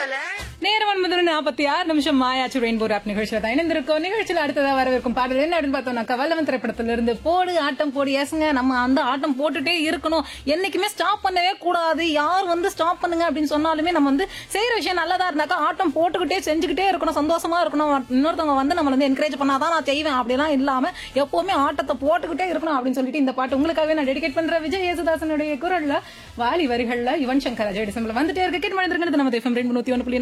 நேரம் 9:46 மாயாச்சு rainbow rap நிகழ்ச்சியில தான் இணைந்திருக்கோம். நிகழ்ச்சியில அடுத்ததா வரவிருக்கும் பாடல் என்ன அப்படின்னு பார்த்தோம்னாக்கா வல்லவன் திரைப்படத்துல இருந்து போடு ஆட்டம் போடு. ஏசுங்க, நம்ம அந்த ஆட்டம் போட்டுட்டே இருக்கணும், என்னைக்குமே ஸ்டாப் பண்ணவே கூடாது. யார் ஸ்டாப் பண்ணுங்க அப்படின்னு சொன்னாலுமே நம்ம செய்யற விஷயம் நல்லதா இருந்தாக்கா ஆட்டம் போட்டுக்கிட்டே செஞ்சுக்கிட்டே இருக்கணும், சந்தோஷமா இருக்கணும். இன்னொருத்தவங்க நம்ம என்கரேஜ் பண்ணாதான் நான் செய்வேன் அப்படிலாம் இல்லாம எப்பவுமே ஆட்டத்தை போட்டுக்கிட்டே இருக்கணும் அப்படின்னு சொல்லிட்டு இந்த பாட்டு உங்களுக்காகவே நான் டெடிகேட் பண்றேன். விஜய் யேசுதாசனுடைய குரல்ல, வாலி வரிகள்ல யுவன் சங்கர் ராஜா டிசம்பர்ல வந்துட்டே இருக்க கேட்டு மனிதர்கள் நம்ம FM 101.4